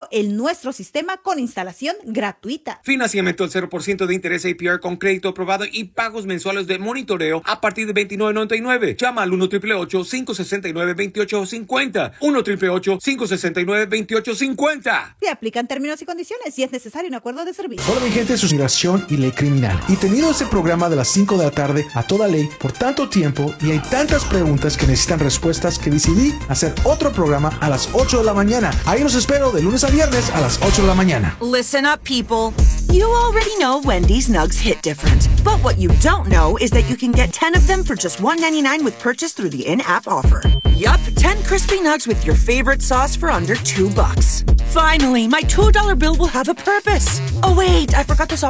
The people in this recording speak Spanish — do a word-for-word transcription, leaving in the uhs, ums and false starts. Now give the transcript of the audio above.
en nuestro sistema con instalación gratuita. Financiamiento al cero por ciento de interés A P R con crédito aprobado y pagos mensuales de monitoreo a partir de veintinueve noventa y nueve. Llama al uno ocho ocho ocho, cinco seis nueve, dos ocho cinco cero. uno ocho ocho ocho, cinco seis nueve, dos ocho cinco cero. Se aplican términos y condiciones si es necesario un acuerdo de servicio. Hola mi gente, es Migración y Ley Criminal. Y tenido este programa de las cinco de la tarde a toda ley por tanto tiempo y hay tantas preguntas que necesitan respuestas que decidí hacer otro programa a las ocho de la mañana. Ahí los espero de lunes a viernes a las ocho de la mañana. Listen up, people. You already know Wendy's Nugs hit different. But what you don't know is that you can get ten of them for just one ninety-nine with purchase through the in-app offer. Yup, ten crispy nugs with your favorite sauce for under two bucks. Finally, my two dollar bill will have a purpose. Oh wait, I forgot this